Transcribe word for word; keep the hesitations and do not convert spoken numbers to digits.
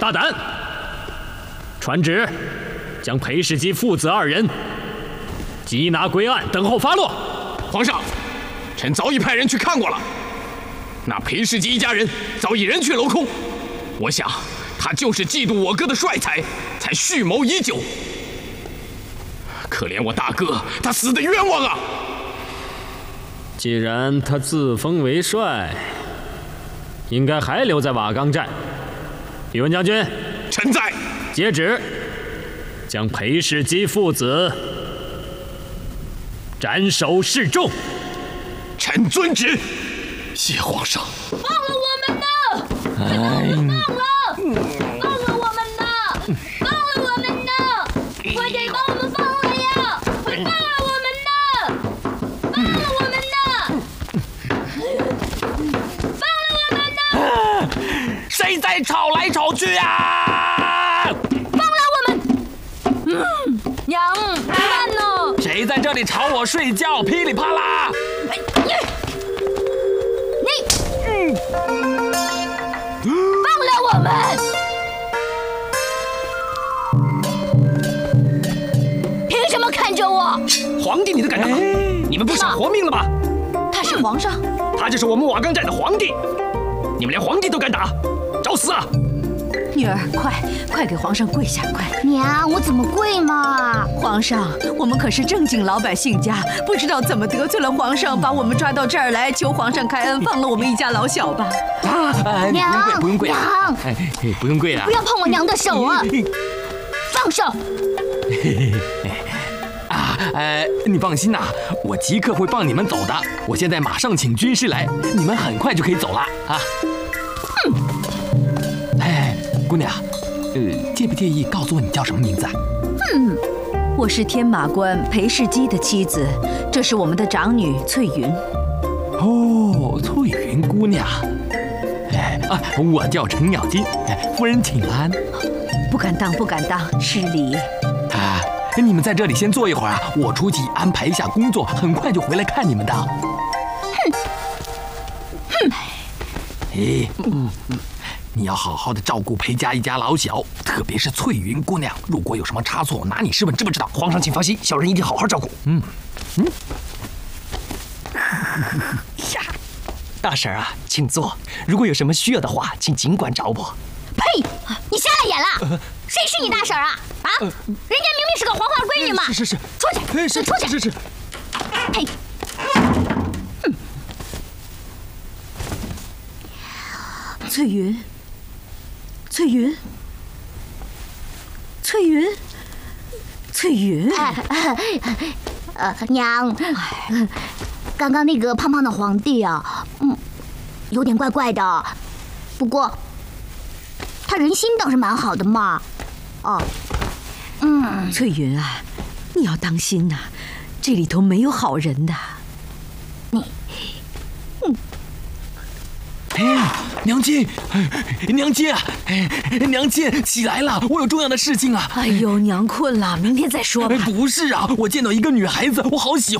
大胆！传旨，将裴世基父子二人缉拿归案，等候发落。 皇上，臣早已派人去看过了，那裴世基一家人早已人去楼空。我想，他就是嫉妒我哥的帅才，才蓄谋已久。可怜我大哥，他死得冤枉啊！ 既然他自封为帅，应该还留在瓦岗寨。宇文将军， 臣在。 接旨，将裴世基父子斩首示众。 臣遵旨。谢皇上。 放了我们呐！ 哎， 放了！放了我们呐！放了我们呐！快点把我们放了呀！快放了我们呐！放了我们呐！放了我们呐！ 谁在吵来吵去啊？ 放了我们！嗯，娘，慢呢！ 谁在这里吵我睡觉？噼里啪啦！ 你，放了我们！凭什么看着我？ 皇帝你都敢打？你们不想活命了吗？ 他是皇上， 他就是我们瓦岗寨的皇帝，你们连皇帝都敢打，找死啊！ 女儿，快快给皇上跪下！快， 娘，我怎么跪嘛？ 皇上，我们可是正经老百姓家，不知道怎么得罪了皇上，把我们抓到这儿来，求皇上开恩，放了我们一家老小吧。 啊， 娘， 不用跪，不用跪啊！ 娘， 哎，不用跪啊！ 不要碰我娘的手啊！放手！ 啊，呃，你放心呐、啊，我即刻会放你们走的。我现在马上请军师来，你们很快就可以走了啊。 嗯。 哎，姑娘，呃，介不介意告诉我你叫什么名字啊？ 嗯，我是天马官裴世基的妻子，这是我们的长女翠云。 哦，翠云姑娘。哎啊，我叫程咬金，哎，夫人请安。 不敢当，不敢当，失礼。 啊，你们在这里先坐一会儿啊，我出去安排一下工作，很快就回来看你们的。 哼，哼， 哎，嗯嗯，你要好好的照顾裴家一家老小，特别是翠云姑娘，如果有什么差错，拿你试问，知不知道？ 皇上请放心，小人一定好好照顾。 嗯嗯。 呀，大婶啊，请坐。如果有什么需要的话，请尽管找我。 呸！你瞎了眼了？谁是你大婶啊？啊！人家明明是个黄花闺女嘛！ 是是是， 出去！ 是出去！ 是是。 呸！ 嗯。翠云，翠云，翠云，翠云。 呃，娘，刚刚那个胖胖的皇帝啊，嗯，有点怪怪的，不过。他人心倒是蛮好的嘛，哦，嗯， 翠云啊，你要当心呐、啊，这里头没有好人的。 你，嗯， 哎，娘亲，娘亲啊，娘亲起来了，我有重要的事情啊。 哎呦，娘困了，明天再说吧。 不是啊，我见到一个女孩子，我好喜欢。